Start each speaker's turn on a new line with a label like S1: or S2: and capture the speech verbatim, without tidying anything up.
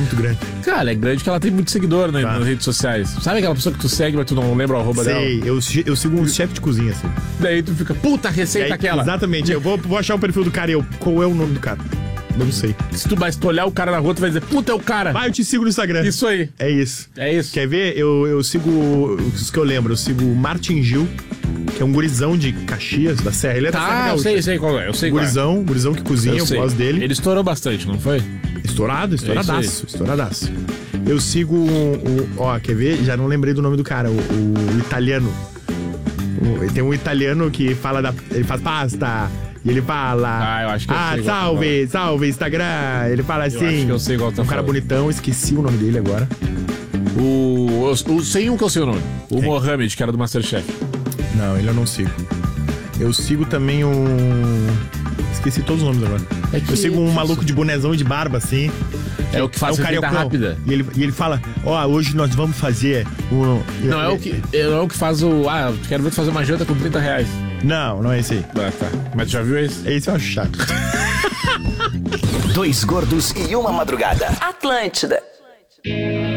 S1: muito grande.
S2: Cara, é grande que ela tem muito seguidor, né,
S1: Tá.
S2: nas redes sociais. Sabe aquela pessoa que tu segue, mas tu não lembra o arroba dela?
S1: Sei, eu, eu sigo um chefe de cozinha, assim.
S2: Daí tu fica, puta,
S1: E
S2: receita
S1: aí,
S2: aquela.
S1: exatamente, eu vou, vou achar o perfil do cara e eu, qual é o nome do cara? Eu não sei.
S2: Se tu vai se tu olhar o cara na rua, tu vai dizer, puta, é o cara.
S1: Vai, eu te sigo no Instagram.
S2: Isso aí.
S1: É isso.
S2: É isso.
S1: Quer ver? Eu, eu sigo os que eu lembro. Eu sigo o Martin Gil, que é um gurizão de Caxias, da Serra. Ele é da Serra
S2: Tá, eu
S1: Gaúcha.
S2: sei, sei qual é. Eu sei qual é.
S1: Gurizão, gurizão que cozinha, eu,
S2: sei.
S1: gosto dele.
S2: Ele estourou bastante, não foi?
S1: Estourado, estouradaço,
S2: isso
S1: estouradaço. Eu sigo o, o- Ó, quer ver? Já não lembrei do nome do cara, o, o italiano. O- tem um italiano que fala da. Ele faz pasta. E ele fala.
S2: Ah, eu acho que eu
S1: Ah,
S2: sei qual
S1: salve, salve, Instagram. Ele fala assim.
S2: acho que eu sei qual tá
S1: Um cara
S2: falando.
S1: bonitão, esqueci o nome dele agora.
S2: O, o, o sem um que eu sei o nome. O
S1: Quem?
S2: Mohamed, que era do Masterchef.
S1: Não, ele eu não sigo. Eu sigo também um. Esqueci todos os nomes agora.
S2: É que-
S1: Eu sigo um maluco de bonezão e de barba, assim.
S2: É o que faz
S1: é um
S2: receita
S1: cariocão.
S2: rápida.
S1: E ele, e ele fala: Ó, hoje nós vamos fazer. Um...
S2: Não é o que, não é o que faz o... Ah, eu quero ver tu fazer uma janta com trinta reais.
S1: Não, não é esse aí.
S2: Ah, tá. Mas tu já viu esse?
S1: Esse eu acho chato.
S3: Dois gordos e uma madrugada.
S4: Atlântida.